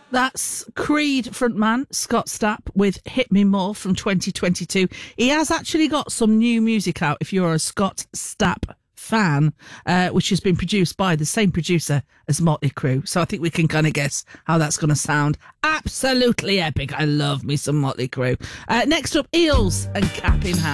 That's Creed frontman Scott Stapp with Hit Me More from 2022. He has actually got some new music out if you're a Scott Stapp fan, which has been produced by the same producer as Motley Crue. So I think we can kind of guess how that's going to sound. Absolutely epic. I love me some Motley Crue. Next up, Eels and Cap in Hand.